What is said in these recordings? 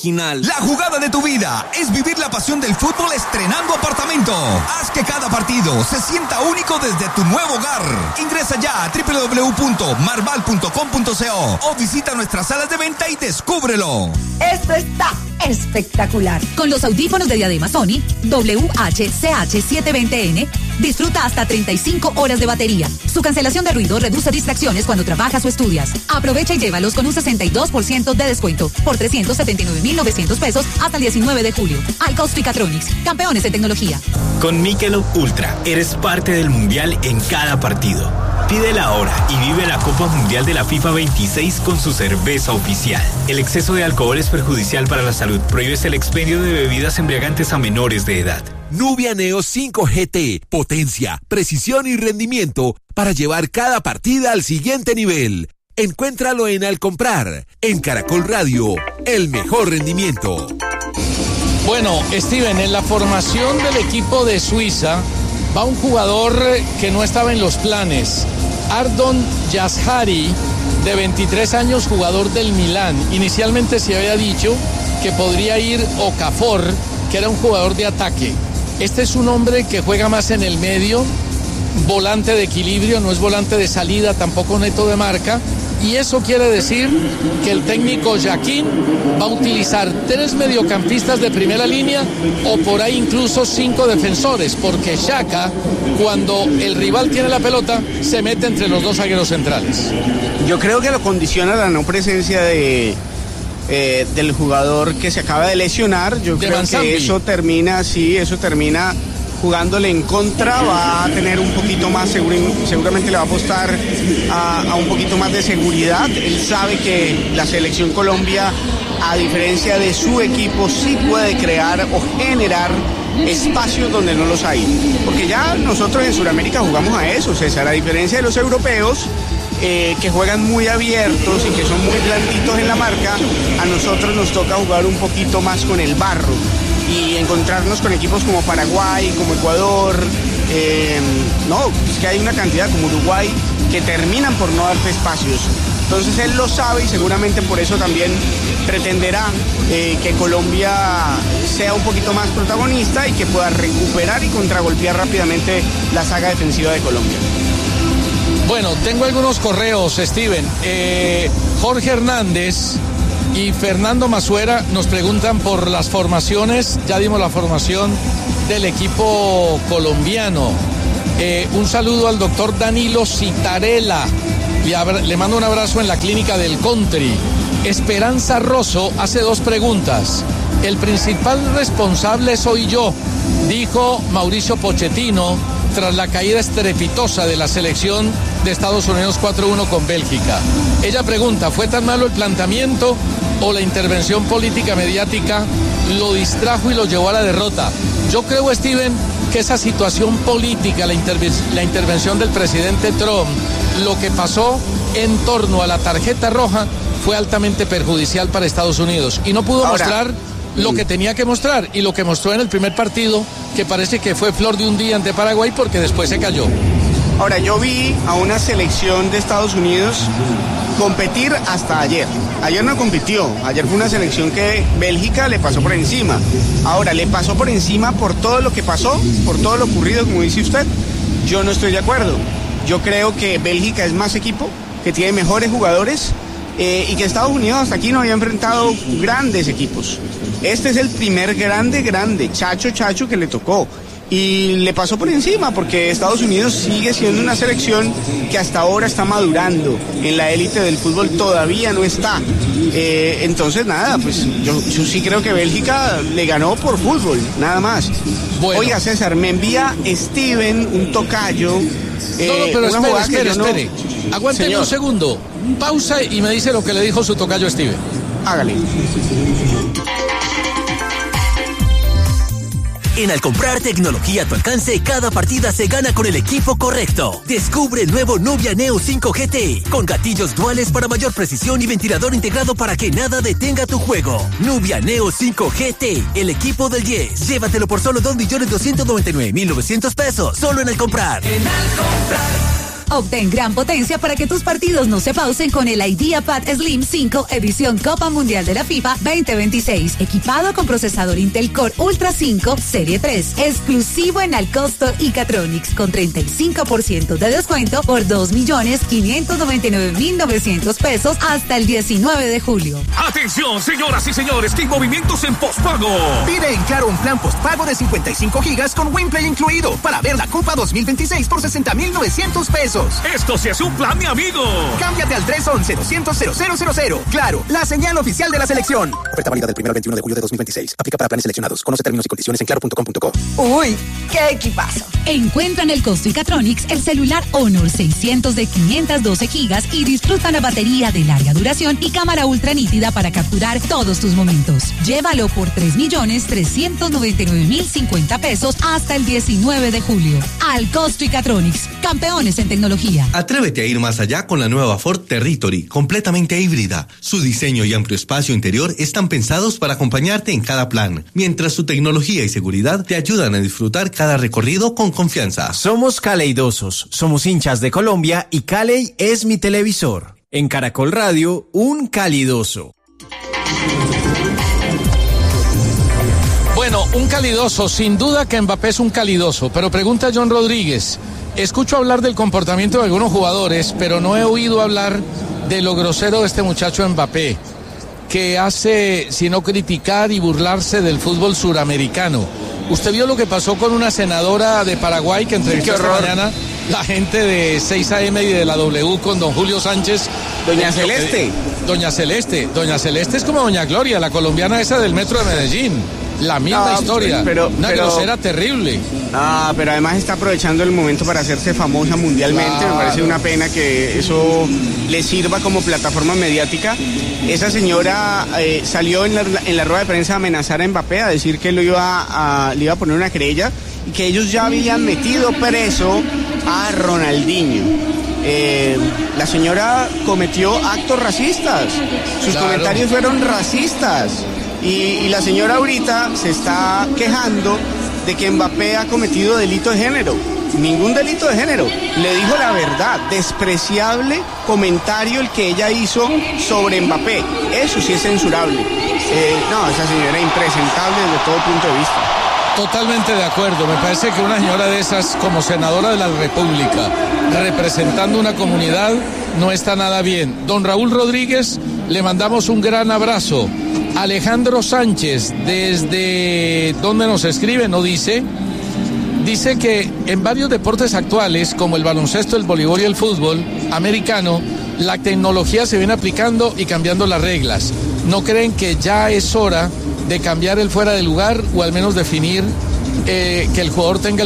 Quinal. La jugada de tu vida es vivir la pasión del fútbol estrenando apartamento. Haz que cada partido se sienta único desde tu nuevo hogar. Ingresa ya a www.marval.com.co o visita nuestras salas de venta y descúbrelo. Esto está espectacular. Con los audífonos de Diadema Sony WH-CH720N, disfruta hasta 35 horas de batería. Su cancelación de ruido reduce distracciones cuando trabajas o estudias. Aprovecha y llévalos con un 62% de descuento por 379.900 pesos hasta el 19 de julio. iCoast Ficatronics, campeones de tecnología. Con Michelob Ultra, eres parte del mundial en cada partido. Pídela ahora y vive la Copa Mundial de la FIFA 26 con su cerveza oficial. El exceso de alcohol es perjudicial para la salud. Prohíbes el expendio de bebidas embriagantes a menores de edad. Nubia Neo 5 GT. Potencia, precisión y rendimiento para llevar cada partida al siguiente nivel. Encuéntralo en Al Comprar. En Caracol Radio, el mejor rendimiento. Bueno, Steven, en la formación del equipo de Suiza va un jugador que no estaba en los planes. Ardon Yazhari, de 23 años, jugador del Milán. Inicialmente se había dicho que podría ir Okafor, que era un jugador de ataque. Este es un hombre que juega más en el medio, volante de equilibrio, no es volante de salida, tampoco neto de marca. Y eso quiere decir que el técnico Jaquín va a utilizar 3 mediocampistas de primera línea o por ahí incluso 5 defensores, porque Xhaka, cuando el rival tiene la pelota, se mete entre los 2 zagueros centrales. Yo creo que lo condiciona la no presencia del jugador que se acaba de lesionar. Yo creo que eso termina jugándole en contra, va a tener un poquito más, seguramente le va a apostar a un poquito más de seguridad. Él sabe que la selección Colombia, a diferencia de su equipo, sí puede crear o generar espacios donde no los hay. Porque ya nosotros en Sudamérica jugamos a eso, César, a diferencia de los europeos, que juegan muy abiertos y que son muy blanditos en la marca, a nosotros nos toca jugar un poquito más con el barro y encontrarnos con equipos como Paraguay, como Ecuador, es que hay una cantidad como Uruguay que terminan por no darte espacios. Entonces él lo sabe y seguramente por eso también pretenderá que Colombia sea un poquito más protagonista y que pueda recuperar y contragolpear rápidamente la saga defensiva de Colombia. Bueno, tengo algunos correos, Steven. Jorge Hernández y Fernando Masuera nos preguntan por las formaciones. Ya dimos la formación del equipo colombiano. Un saludo al doctor Danilo Citarella. Le mando un abrazo en la clínica del Country. Esperanza Rosso hace 2 preguntas. El principal responsable soy yo, dijo Mauricio Pochettino tras la caída estrepitosa de la selección de Estados Unidos 4-1 con Bélgica. Ella pregunta, ¿fue tan malo el planteamiento o la intervención política mediática lo distrajo y lo llevó a la derrota? Yo creo, Steven, que esa situación política, la intervención del presidente Trump, lo que pasó en torno a la tarjeta roja, fue altamente perjudicial para Estados Unidos y no pudo mostrar lo que tenía que mostrar, y lo que mostró en el primer partido, que parece que fue flor de un día ante Paraguay, porque después se cayó. Ahora, yo vi a una selección de Estados Unidos competir hasta ayer. Ayer no compitió, ayer fue una selección que Bélgica le pasó por encima. Ahora, le pasó por encima por todo lo que pasó, por todo lo ocurrido, como dice usted. Yo no estoy de acuerdo. Yo creo que Bélgica es más equipo, que tiene mejores jugadores, y que Estados Unidos hasta aquí no había enfrentado grandes equipos. Este es el primer grande, chacho que le tocó. Y le pasó por encima porque Estados Unidos sigue siendo una selección que hasta ahora está madurando. En la élite del fútbol todavía no está. Entonces nada, pues yo sí creo que Bélgica le ganó por fútbol, nada más. Bueno. Oiga, César, me envía Steven un tocayo. Pero espere. Aguánteme un segundo. Pausa y me dice lo que le dijo su tocayo Steven. Hágale. En Al Comprar tecnología a tu alcance, cada partida se gana con el equipo correcto. Descubre el nuevo Nubia Neo 5 GT, con gatillos duales para mayor precisión y ventilador integrado para que nada detenga tu juego. Nubia Neo 5 GT, el equipo del Yes. Llévatelo por solo 2.299.900 pesos, solo en Al Comprar. En Al Comprar. Obtén gran potencia para que tus partidos no se pausen con el IdeaPad Slim 5 edición Copa Mundial de la FIFA 2026. Equipado con procesador Intel Core Ultra 5 Serie 3. Exclusivo en Alcosto y Catronics con 35% de descuento por 2.599.900 pesos hasta el 19 de julio. Atención, señoras y señores, que hay movimientos en postpago. Pide en Claro un plan postpago de 55 gigas con WinPlay incluido para ver la Copa 2026 por 60.900 pesos. Esto sí es un plan, mi amigo. Cámbiate al 311-200-0000. Claro, la señal oficial de la selección. Oferta válida del 1 al 21 de julio de 2026. Aplica para planes seleccionados. Conoce términos y condiciones en claro.com.co. Uy, qué equipazo. Encuentra en el Costo y Catronics el celular Honor 600 de 512 gigas y disfruta la batería de larga duración y cámara ultra nítida para capturar todos tus momentos. Llévalo por 3.399.050 pesos hasta el 19 de julio. Al Costo y Catronics, campeones en tecnología. Atrévete a ir más allá con la nueva Ford Territory, completamente híbrida. Su diseño y amplio espacio interior están pensados para acompañarte en cada plan, mientras su tecnología y seguridad te ayudan a disfrutar cada recorrido con confianza. Somos caleidosos, somos hinchas de Colombia y Caley es mi televisor. En Caracol Radio, un calidoso. Bueno, un calidoso, sin duda que Mbappé es un calidoso, pero pregunta John Rodríguez. Escucho hablar del comportamiento de algunos jugadores, pero no he oído hablar de lo grosero de este muchacho Mbappé, que hace sino criticar y burlarse del fútbol suramericano. ¿Usted vio lo que pasó con una senadora de Paraguay que entrevistó esta mañana la gente de 6 AM y de la W con don Julio Sánchez? Doña Celeste. Doña Celeste es como Doña Gloria, la colombiana esa del metro de Medellín. La misma historia, una grosera terrible. Pero además está aprovechando el momento para hacerse famosa mundialmente. Claro. Me parece una pena que eso le sirva como plataforma mediática. Esa señora salió en la rueda de prensa a amenazar a Mbappé, a decir que le iba a poner una querella y que ellos ya habían metido preso a Ronaldinho. La señora cometió actos racistas. Sus comentarios fueron racistas. Y la señora ahorita se está quejando de que Mbappé ha cometido delito de género. Ningún delito de género. Le dijo la verdad. Despreciable comentario el que ella hizo sobre Mbappé. Eso sí es censurable. Esa señora es impresentable desde todo punto de vista. Totalmente de acuerdo. Me parece que una señora de esas, como senadora de la República, representando una comunidad, no está nada bien. Don Raúl Rodríguez, le mandamos un gran abrazo. Alejandro Sánchez, ¿desde dónde nos escribe? No dice. Dice que en varios deportes actuales, como el baloncesto, el voleibol y el fútbol americano, la tecnología se viene aplicando y cambiando las reglas. ¿No creen que ya es hora de cambiar el fuera de lugar o al menos definir que el jugador tenga el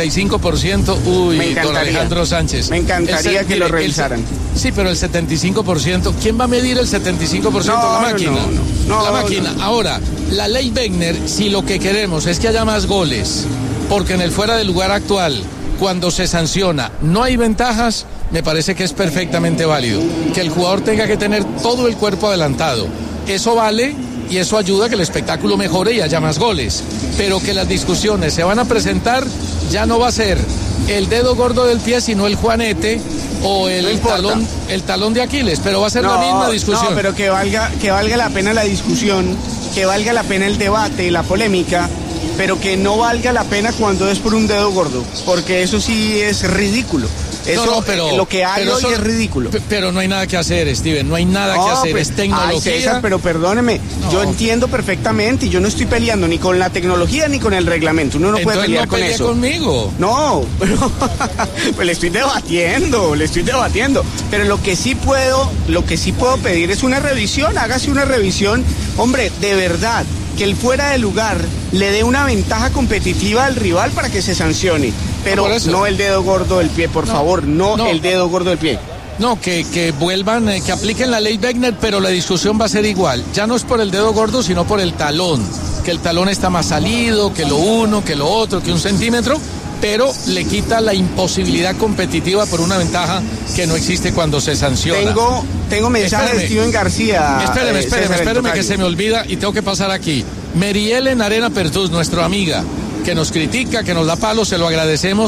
75%? Uy, don Alejandro Sánchez. Me encantaría que lo revisaran. Sí, pero el 75%, ¿quién va a medir el 75%? La máquina. La máquina. Ahora, la ley Wegner, si lo que queremos es que haya más goles, porque en el fuera de lugar actual, cuando se sanciona, no hay ventajas, me parece que es perfectamente válido. Que el jugador tenga que tener todo el cuerpo adelantado. Eso vale y eso ayuda a que el espectáculo mejore y haya más goles. Pero que las discusiones se van a presentar, ya no va a ser el dedo gordo del pie, sino el juanete o el talón de Aquiles, pero va a ser la misma discusión. No, pero que valga la pena la discusión, que valga la pena el debate, la polémica, pero que no valga la pena cuando es por un dedo gordo, porque eso sí es ridículo. Eso, pero lo que hay hoy es ridículo. Pero no hay nada que hacer, Steven, no hay nada que hacer, es tecnología. César, pero perdóneme, yo entiendo perfectamente y yo no estoy peleando ni con la tecnología ni con el reglamento. Uno no puede pelear con eso. Conmigo. No, pero pues le estoy debatiendo. Pero lo que sí puedo pedir es una revisión, hágase una revisión, hombre, de verdad, que el fuera de lugar le dé una ventaja competitiva al rival para que se sancione. Pero no el dedo gordo del pie, por favor, no el dedo gordo del pie. No, que vuelvan, que apliquen la ley Wegner, pero la discusión va a ser igual. Ya no es por el dedo gordo, sino por el talón. Que el talón está más salido, que lo uno, que lo otro, que 1 centímetro, pero le quita la imposibilidad competitiva por una ventaja que no existe cuando se sanciona. Tengo mensaje de Steven García. Espéreme que se me olvida y tengo que pasar aquí. Meriel en Arena Pertús, nuestra amiga, que nos critica, que nos da palos, se lo agradecemos,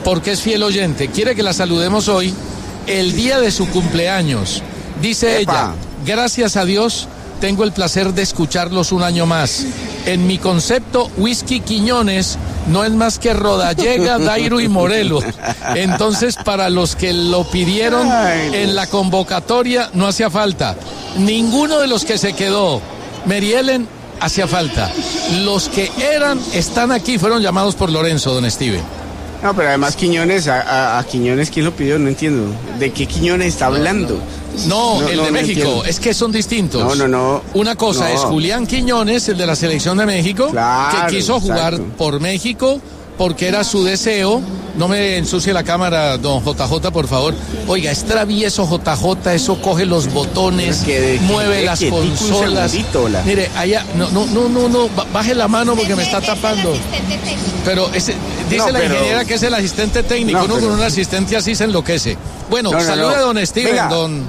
porque es fiel oyente. Quiere que la saludemos hoy, el día de su cumpleaños. Dice ella, gracias a Dios, tengo el placer de escucharlos un año más. En mi concepto, Whisky Quiñones no es más que Rodallega, Dairo y Morelos. Entonces, para los que lo pidieron en la convocatoria, no hacía falta. Ninguno de los que se quedó, Mary Ellen, hacía falta. Los que están aquí, fueron llamados por Lorenzo, don Steven. No, pero además Quiñones, a Quiñones, ¿quién lo pidió? No entiendo. ¿De qué Quiñones está hablando? No, el de México, entiendo. Es que son distintos. No. Una cosa es Julián Quiñones, el de la selección de México, claro, que quiso jugar por México porque era su deseo. No me ensucie la cámara, don JJ, por favor. Oiga, es travieso JJ, eso coge los botones, mueve las consolas. Mire, allá, no, baje la mano porque me está tapando. Pero dice la ingeniera que es el asistente técnico, uno con un asistente así se enloquece. Bueno, salude a don Steven, don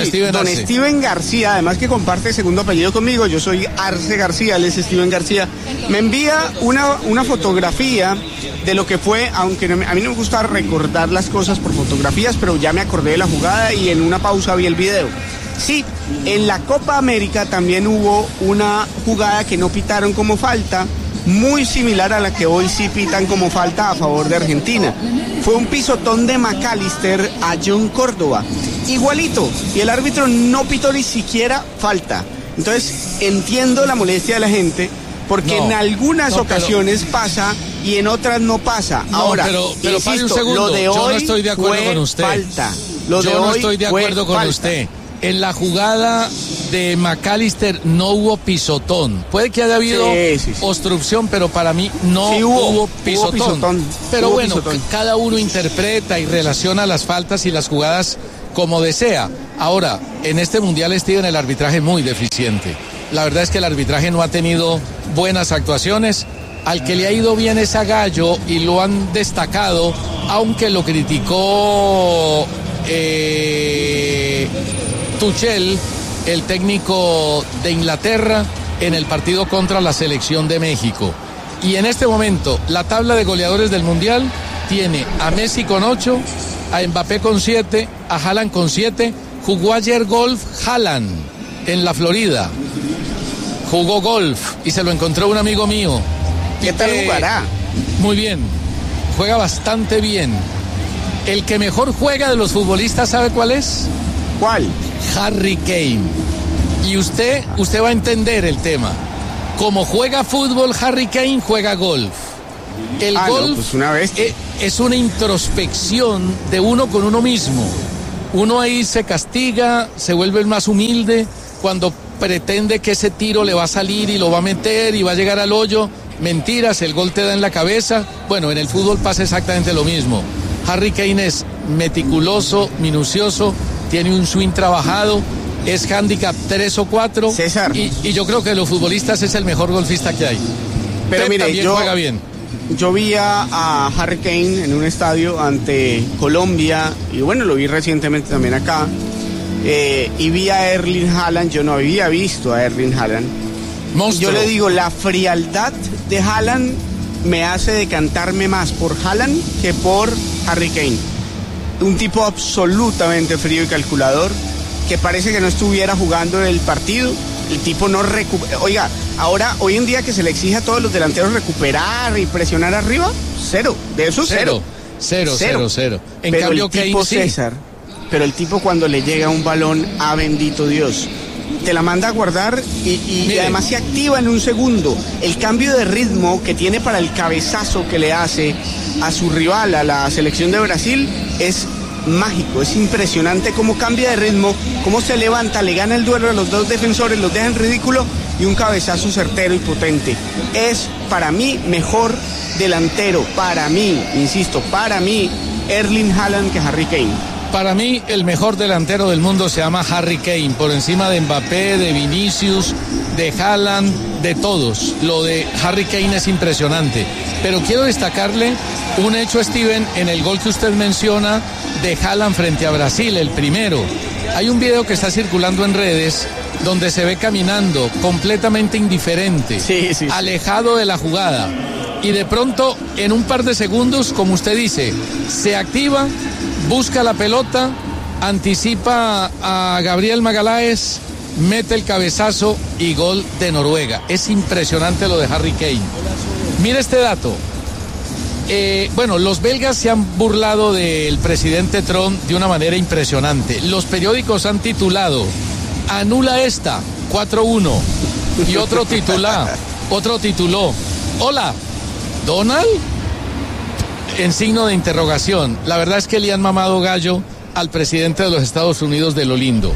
Steven García, además que comparte segundo apellido conmigo, yo soy Arce García, él es Steven García. Me envía una fotografía de lo que fue, aunque a mí no me gusta recordar las cosas por fotografías, pero ya me acordé de la jugada y en una pausa vi el video. Sí, en la Copa América también hubo una jugada que no pitaron como falta, muy similar a la que hoy sí pitan como falta a favor de Argentina. Fue un pisotón de McAllister a John Córdoba, igualito, y el árbitro no pitó ni siquiera falta. Entonces, entiendo la molestia de la gente, porque en algunas ocasiones pasa y en otras no pasa. Ahora, pero pare un segundo, lo de hoy yo no estoy de acuerdo con usted. Falta. Yo no estoy de acuerdo con usted. En la jugada de McAllister no hubo pisotón. Puede que haya habido obstrucción, pero para mí no hubo pisotón. Pero bueno, cada uno interpreta y relaciona las faltas y las jugadas como desea. Ahora, en este Mundial, Steven, el arbitraje es muy deficiente. La verdad es que el arbitraje no ha tenido buenas actuaciones. Al que le ha ido bien es a Gallo y lo han destacado, aunque lo criticó Tuchel, el técnico de Inglaterra, en el partido contra la selección de México. Y en este momento, la tabla de goleadores del Mundial tiene a Messi con 8, a Mbappé con 7, a Haaland con 7. Jugó ayer golf Haaland en la Florida. Jugó golf y se lo encontró un amigo mío. ¿Qué tal jugará? Muy bien, juega bastante bien. El que mejor juega de los futbolistas, ¿sabe cuál es? ¿Cuál? Harry Kane. Y usted va a entender el tema. Como juega fútbol, Harry Kane juega golf. El golf es una introspección de uno con uno mismo. Uno ahí se castiga, se vuelve el más humilde cuando pretende que ese tiro le va a salir y lo va a meter y va a llegar al hoyo. Mentiras, el gol te da en la cabeza. Bueno, en el fútbol pasa exactamente lo mismo. Harry Kane es meticuloso, minucioso, tiene un swing trabajado, es handicap 3 o 4. César. Y yo creo que de los futbolistas es el mejor golfista que hay. Pero Pep mire, también juega bien. Yo vi a Harry Kane en un estadio ante Colombia, y bueno, lo vi recientemente también acá, y vi a Erling Haaland. Yo no había visto a Erling Haaland. Monstruo. Yo le digo, la frialdad de Haaland me hace decantarme más por Haaland que por Harry Kane. Un tipo absolutamente frío y calculador, que parece que no estuviera jugando el partido. El tipo no recupera. Oiga, ahora, hoy en día que se le exige a todos los delanteros recuperar y presionar arriba, cero. De eso cero. Cero. En pero cambio, el tipo Kane, César, pero el tipo cuando le llega un balón, bendito Dios, te la manda a guardar y además se activa en un segundo. El cambio de ritmo que tiene para el cabezazo que le hace a su rival, a la selección de Brasil, es mágico, es impresionante cómo cambia de ritmo, cómo se levanta, le gana el duelo a los dos defensores, los deja en ridículo y un cabezazo certero y potente. Es para mí mejor delantero, para mí, insisto, para mí, Erling Haaland que Harry Kane. Para mí, el mejor delantero del mundo se llama Harry Kane, por encima de Mbappé, de Vinicius, de Haaland, de todos. Lo de Harry Kane es impresionante. Pero quiero destacarle un hecho, Steven, en el gol que usted menciona de Haaland frente a Brasil, el primero. Hay un video que está circulando en redes donde se ve caminando completamente indiferente, alejado de la jugada. y de pronto en un par de segundos, como usted dice, se activa, busca la pelota, anticipa a Gabriel Magaláes, mete el cabezazo y gol de Noruega. Es impresionante lo de Harry Kane. Mira este dato. Bueno, los belgas se han burlado del presidente Trump de una manera impresionante. Los periódicos han titulado: anula esta, 4-1. Y otro tituló: hola, ¿Donald? En signo de interrogación. La verdad es que le han mamado gallo al presidente de los Estados Unidos de lo lindo.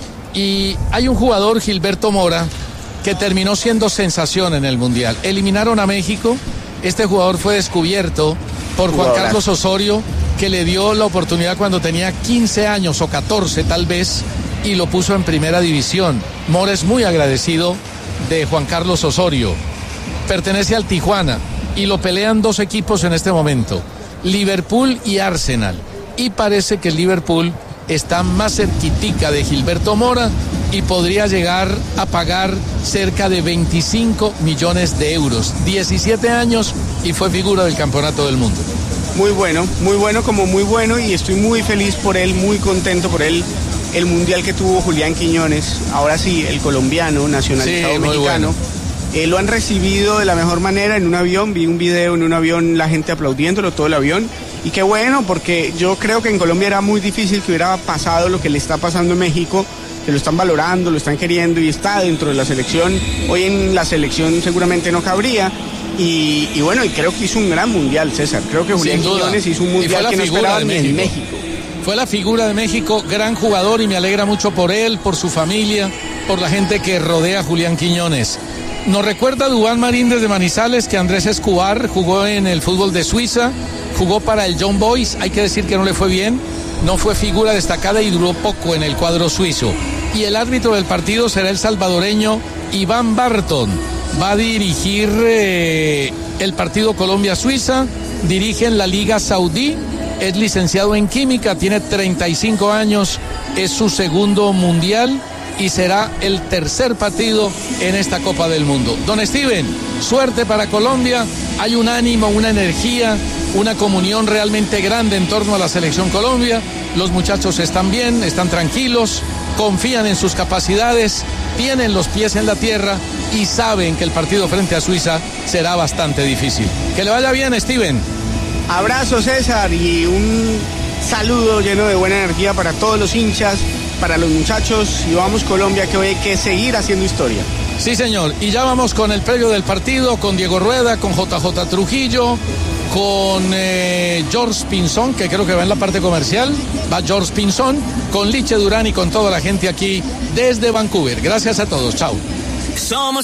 Y hay un jugador, Gilberto Mora, que terminó siendo sensación en el Mundial. Eliminaron a México. Este jugador fue descubierto por Juan Carlos Osorio, que le dio la oportunidad cuando tenía 15 años o 14 tal vez, y lo puso en primera división. Mora es muy agradecido de Juan Carlos Osorio. Pertenece al Tijuana y lo pelean dos equipos en este momento, Liverpool y Arsenal. Y parece que el Liverpool está más cerquitica de Gilberto Mora y podría llegar a pagar cerca de 25 millones de euros. 17 años y fue figura del Campeonato del Mundo. Muy bueno como muy bueno, y estoy muy feliz por él, muy contento por él. El Mundial que tuvo Julián Quiñones, ahora sí, el colombiano, nacionalizado mexicano. Bueno. Lo han recibido de la mejor manera en un avión, vi un video en un avión, la gente aplaudiéndolo, todo el avión. Y qué bueno, porque yo creo que en Colombia era muy difícil que hubiera pasado lo que le está pasando en México, que lo están valorando, lo están queriendo y está dentro de la selección. Hoy en la selección seguramente no cabría. Y bueno, y creo que hizo un gran mundial, César. Creo que Julián Quiñones hizo un mundial que no esperaba ni en México. Fue la figura de México, gran jugador, y me alegra mucho por él, por su familia, por la gente que rodea a Julián Quiñones. Nos recuerda Duván Marín desde Manizales que Andrés Escobar jugó en el fútbol de Suiza, jugó para el Young Boys, hay que decir que no le fue bien, no fue figura destacada y duró poco en el cuadro suizo. Y el árbitro del partido será el salvadoreño Iván Barton. Va a dirigir el partido Colombia-Suiza, dirige en la Liga Saudí, es licenciado en Química, tiene 35 años, es su segundo mundial y será el tercer partido en esta Copa del Mundo. Don Steven, suerte para Colombia, hay un ánimo, una energía, una comunión realmente grande en torno a la selección Colombia. Los muchachos están bien, están tranquilos, confían en sus capacidades, tienen los pies en la tierra y saben que el partido frente a Suiza será bastante difícil. Que le vaya bien, Steven. Abrazo, César, y un saludo lleno de buena energía para todos los hinchas, para los muchachos, y vamos Colombia, que hoy hay que seguir haciendo historia. Sí, señor, y ya vamos con el previo del partido, con Diego Rueda, con JJ Trujillo, con George Pinzón, que creo que va en la parte comercial, va George Pinzón, con Liche Durán y con toda la gente aquí desde Vancouver. Gracias a todos, chao. Somos